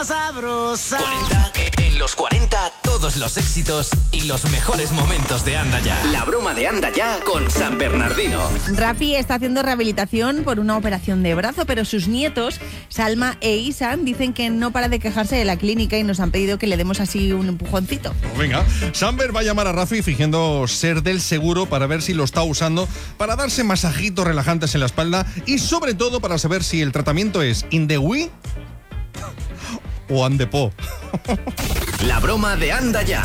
más sabrosa. 40. En los 40, todos los éxitos y los mejores momentos de Anda Ya. La broma de Anda Ya con San Bernardino. Rafi está haciendo rehabilitación por una operación de brazo, pero sus nietos, Salma e Isan, dicen que no para de quejarse de la clínica y nos han pedido que le demos así un empujoncito. Pues venga, Samber va a llamar a Rafi fingiendo ser del seguro para ver si lo está usando para darse masajitos relajantes en la espalda y sobre todo para saber si el tratamiento es in the we o on the po. La broma de Anda Ya.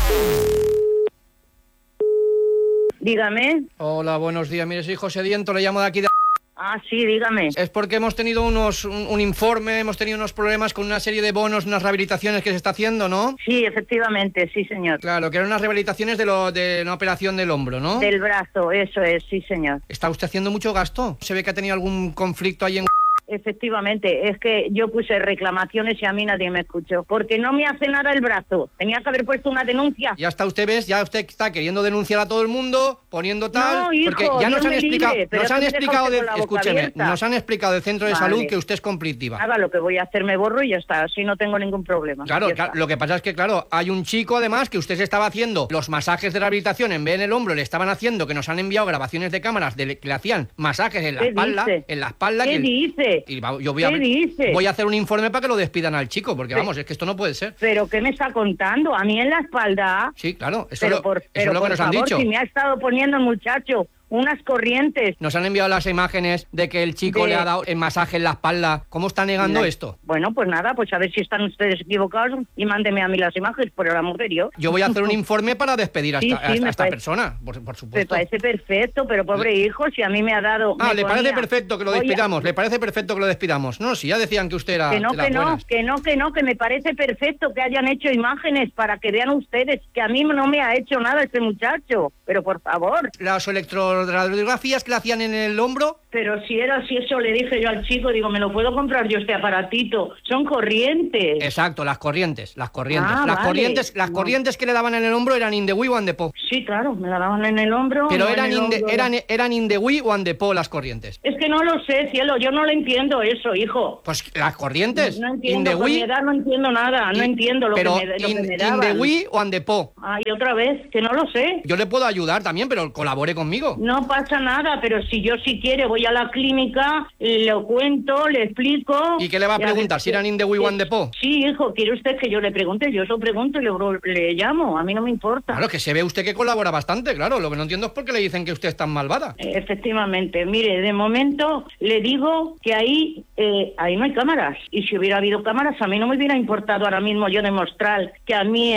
Dígame. Hola, buenos días. Mire, soy José Diento, le llamo de aquí de... Ah, sí, dígame. Es porque hemos tenido un informe, hemos tenido unos problemas con una serie de bonos, unas rehabilitaciones que se está haciendo, ¿no? Sí, efectivamente, sí, señor. Claro, que eran unas rehabilitaciones de una operación del hombro, ¿no? Del brazo, eso es, sí, señor. ¿Está usted haciendo mucho gasto? ¿Se ve que ha tenido algún conflicto ahí en... Efectivamente, es que yo puse reclamaciones y a mí nadie me escuchó, porque no me hace nada el brazo. Tenía que haber puesto una denuncia. Ya está usted, ¿ves? Ya usted está queriendo denunciar a todo el mundo, poniendo tal... No, hijo, porque ya nos Dios han me explicado, libre, pero nos han tú me explicado, dejas con la boca escúcheme, abierta. nos han explicado del centro de Vale. salud que usted es conflictiva. Nada, lo que voy a hacer me borro y ya está, así no tengo ningún problema. Claro, Ya está. lo que pasa es que, claro, hay un chico además que usted se estaba haciendo los masajes de rehabilitación en vez en el hombro, le estaban haciendo, que nos han enviado grabaciones de cámaras que le hacían masajes en la ¿Qué espalda, dice? en la espalda. ¿Qué dice? Y yo ¿Qué dice? voy a hacer un informe para que lo despidan al chico, porque Sí. vamos, es que esto no puede ser. ¿Pero qué me está contando? A mí en la espalda... Sí, claro, eso, Pero eso es lo que por nos han favor, dicho. si me ha estado poniendo el muchacho unas corrientes... Nos han enviado las imágenes de que el chico le ha dado el masaje en la espalda. ¿Cómo está negando esto? Bueno, pues nada, pues a ver si están ustedes equivocados y mándeme a mí las imágenes, por el amor de Dios. Yo voy a hacer un informe para despedir a Sí, esta, sí, a me esta parece- persona, por Me supuesto. parece perfecto, pero pobre hijo, si a mí me ha dado... Ah, me ¿le parece ponía- perfecto que lo Voy a- despidamos? ¿Le parece perfecto que lo despidamos? No, si ya decían que usted era Que no, de las que no, buenas. que me parece perfecto que hayan hecho imágenes para que vean ustedes que a mí no me ha hecho nada este muchacho. Pero por favor. Las electroradiografías que le hacían en el hombro... Pero si era así, eso le dije yo al chico, digo, me lo puedo comprar yo este aparatito. Son corrientes. Exacto, las corrientes. Ah, las vale. las No. corrientes que le daban en el hombro eran in the we o and the po. Sí, claro, me la daban en el hombro. Pero no en eran el hombro. eran in the we o and the po las corrientes. Es que no lo sé, cielo, yo no lo entiendo eso, hijo. Pues las corrientes, No in entiendo, the con mi we... edad no entiendo nada, no entiendo lo pero que me in the daban. we o and the po. Ay, otra vez, que no lo sé. Yo le puedo ayudar también, pero colabore conmigo. No pasa nada, pero si yo si quiere voy a la clínica, lo cuento, le explico. ¿Y qué le va a ver preguntar? ¿Si eran in the we o and the po? Sí, hijo, ¿quiere usted que yo le pregunte? Yo eso pregunto y le llamo, a mí no me importa. Claro, que se ve usted que colabora bastante, claro. Lo que no entiendo es por qué le dicen que usted es tan malvada. Efectivamente, mire, de momento le digo que ahí no hay cámaras. Y si hubiera habido cámaras, a mí no me hubiera importado ahora mismo yo demostrar que a mí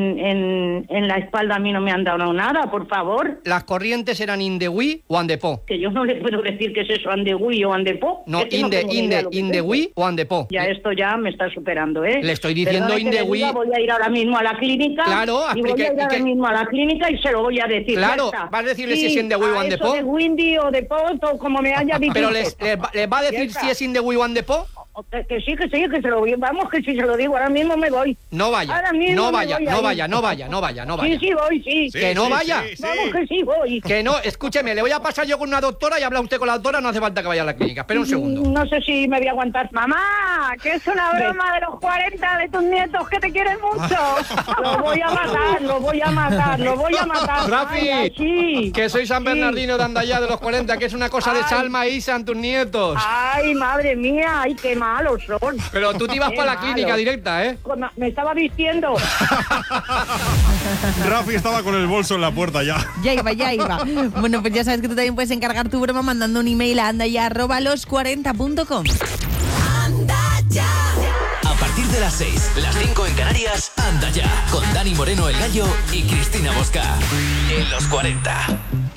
en la espalda a mí no me han dado nada, por favor. ¿Las corrientes eran in the we o and the po? Que yo no le puedo decir que es eso, ande we o ande po. No, Es que in the tengo ni idea lo que es. we o and the po. Ya esto ya me está superando, ¿eh? Le estoy diciendo Perdone in que the le we. diga, voy a ir ahora mismo a la clínica. Claro, y voy a ir explique- ahora y que- mismo a la clínica y se lo voy a decir. Claro, ya está. vas a decirle si Sí, es in the we o a and the eso po. de Windy o de Poto, como me haya dicho. Pero usted. les va a Ya decir está. si es in the we o and the po. Que sí, que se lo voy. Vamos, que si se lo digo, ahora mismo me voy. No vaya, Ahora mismo no me vaya, voy a no ir. vaya, no vaya, no vaya, no vaya. Sí, voy, sí. Que no vaya. Vamos, que sí, voy. Que no, escúcheme, le voy a pasar yo con una doctora y habla usted con la doctora, no hace falta que vaya a la clínica. Espera un segundo. No sé si me voy a aguantar. Mamá, que es una broma de los 40 de tus nietos que te quieren mucho. Lo voy a matar, lo voy a matar, lo voy a matar. Rafi, Ay, sí. que soy San Bernardino de Andaya de los 40, que es una cosa de Ay. Salma e Isan, tus nietos. Ay, madre mía, ay, qué malos son. Pero tú te ibas Qué para la malos. clínica directa, ¿eh? Me estaba vistiendo. Rafi estaba con el bolso en la puerta ya. Ya iba. Bueno, pues ya sabes que tú también puedes encargar tu broma mandando un email a andaya@los40.com. A partir de las 6, las 5 en Canarias, Anda Ya, con Dani Moreno el Gallo y Cristina Bosca. En los 40.